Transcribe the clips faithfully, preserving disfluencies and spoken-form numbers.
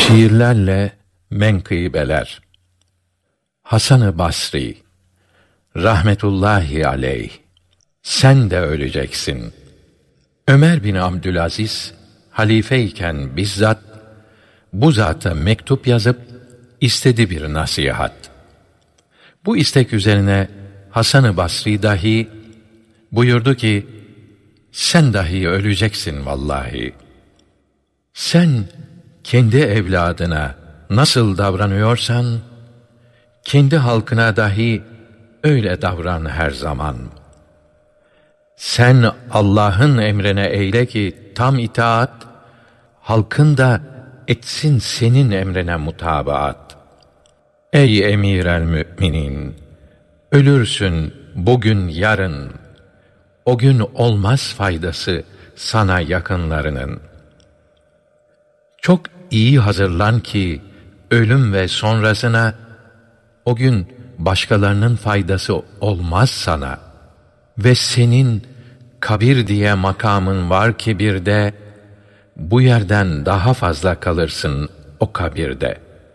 Şiirlerle menkıbeler. Hasan-ı Basri rahmetullahi aleyh. Sen de öleceksin. Ömer bin Abdülaziz halifeyken bizzat bu zata mektup yazıp istedi bir nasihat. Bu istek üzerine Hasan-ı Basri dahi buyurdu ki, sen dahi öleceksin vallahi. Sen kendi evladına nasıl davranıyorsan, kendi halkına dahi öyle davran her zaman. Sen Allah'ın emrine eyle ki tam itaat, halkın da etsin senin emrine mutabaat. Ey emir el müminin, ölürsün bugün yarın, o gün olmaz faydası sana yakınlarının. Çok iyi hazırlan ki ölüm ve sonrasına, o gün başkalarının faydası olmaz sana. Ve senin kabir diye makamın var ki bir de, bu yerden daha fazla kalırsın o kabirde.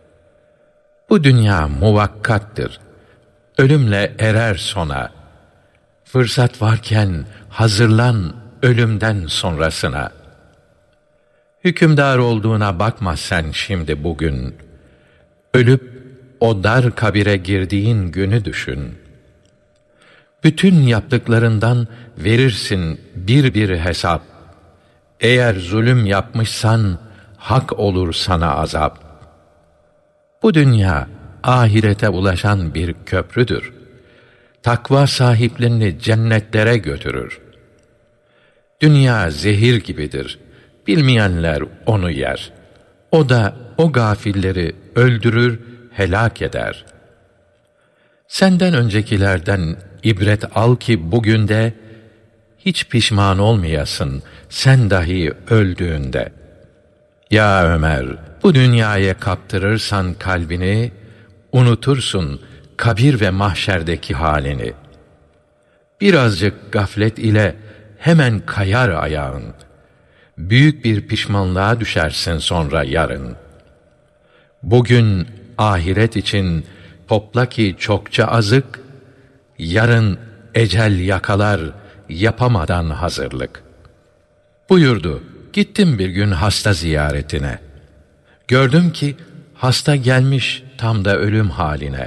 Bu dünya muvakkattır, ölümle erer sona. Fırsat varken hazırlan ölümden sonrasına. Hükümdar olduğuna bakma sen şimdi bugün. Ölüp o dar kabire girdiğin günü düşün. Bütün yaptıklarından verirsin bir bir hesap. Eğer zulüm yapmışsan hak olur sana azap. Bu dünya ahirete ulaşan bir köprüdür. Takva sahiplerini cennetlere götürür. Dünya zehir gibidir. Bilmeyenler onu yer. O da o gafilleri öldürür, helak eder. Senden öncekilerden ibret al ki bugün de hiç pişman olmayasın sen dahi öldüğünde. Ya Ömer, bu dünyaya kaptırırsan kalbini, unutursun kabir ve mahşerdeki halini. Birazcık gaflet ile hemen kayar ayağın. Büyük bir pişmanlığa düşersin sonra yarın. Bugün ahiret için topla ki çokça azık, yarın ecel yakalar yapamadan hazırlık. Buyurdu, gittim bir gün hasta ziyaretine. Gördüm ki hasta gelmiş tam da ölüm haline.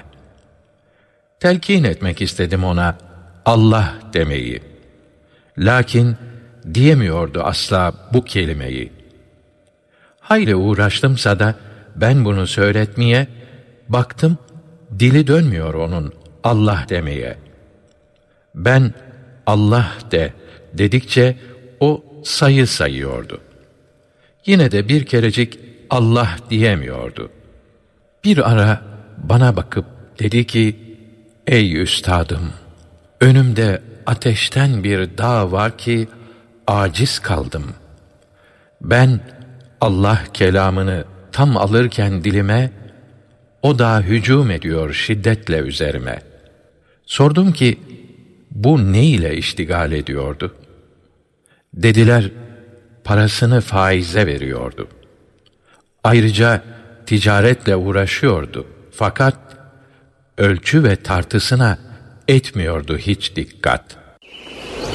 Telkin etmek istedim ona Allah demeyi. Lakin diyemiyordu asla bu kelimeyi. Hayli uğraştımsa da ben bunu söyletmeye, baktım dili dönmüyor onun Allah demeye. Ben Allah de dedikçe o sayı sayıyordu. Yine de bir kerecik Allah diyemiyordu. Bir ara bana bakıp dedi ki, ey üstadım, önümde ateşten bir dağ var ki aciz kaldım. Ben Allah kelamını tam alırken dilime, o da hücum ediyor şiddetle üzerime. Sordum ki, bu ne ile iştigal ediyordu? Dediler, parasını faize veriyordu. Ayrıca ticaretle uğraşıyordu. Fakat ölçü ve tartısına etmiyordu hiç dikkat.